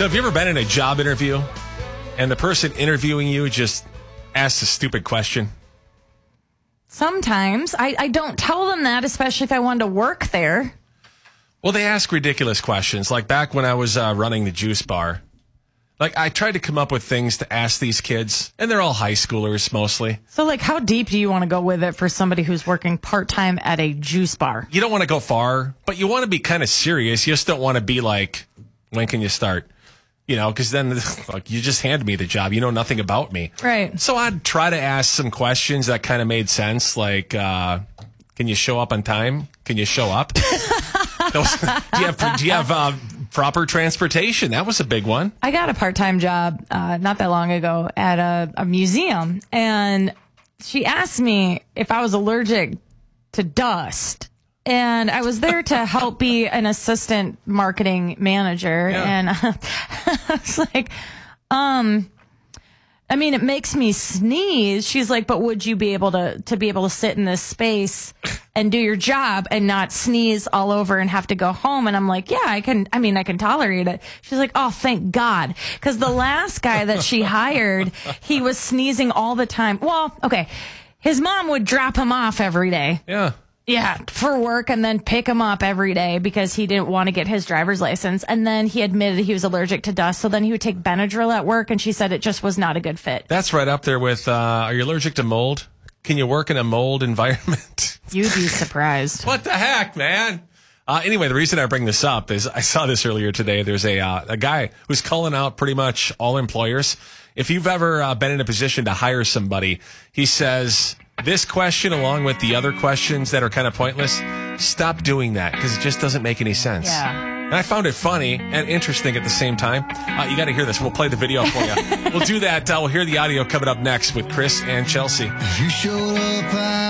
So have you ever been in a job interview and the person interviewing you just asks a stupid question? Sometimes. I don't tell them that, especially if I wanted to work there. Well, they ask ridiculous questions. Like back when I was running the juice bar. Like, I tried to come up with things to ask these kids, and they're all high schoolers mostly. So, like, how deep do you want to go with it for somebody who's working part-time at a juice bar? You don't want to go far, but you want to be kind of serious. You just don't want to be like, when can you start? You know, because then like, you just hand me the job. You know nothing about me. Right. So I'd try to ask some questions that kind of made sense, like, can you show up on time? Can you show up? Do you have proper transportation? That was a big one. I got a part-time job not that long ago at a museum, and she asked me if I was allergic to dust. And I was there to help be an assistant marketing manager. Yeah. And I was like, I mean, it makes me sneeze. She's like, but would you be able to be able to sit in this space and do your job and not sneeze all over and have to go home? And I'm like, yeah, I can tolerate it. She's like, oh, thank God. Because the last guy that she hired, he was sneezing all the time. Well, okay. His mom would drop him off every day. Yeah. Yeah, for work, and then pick him up every day because he didn't want to get his driver's license. And then he admitted he was allergic to dust, so then he would take Benadryl at work, and she said it just was not a good fit. That's right up there with, are you allergic to mold? Can you work in a mold environment? You'd be surprised. What the heck, man? Anyway, the reason I bring this up is I saw this earlier today. There's a guy who's calling out pretty much all employers. If you've ever been in a position to hire somebody, he says, this question, along with the other questions that are kind of pointless, stop doing that because it just doesn't make any sense. Yeah. And I found it funny and interesting at the same time. You got to hear this. We'll play the video for you. We'll do that. We'll hear the audio coming up next with Chris and Chelsea. You showed up